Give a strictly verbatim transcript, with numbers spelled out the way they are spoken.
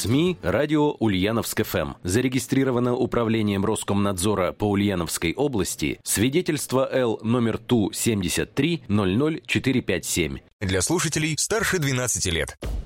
СМИ «Радио Ульяновск эф эм». Зарегистрировано Управлением Роскомнадзора по Ульяновской области. Свидетельство Л номер Ту семьдесят три ноль ноль четыре пять семь. Для слушателей старше двенадцати лет.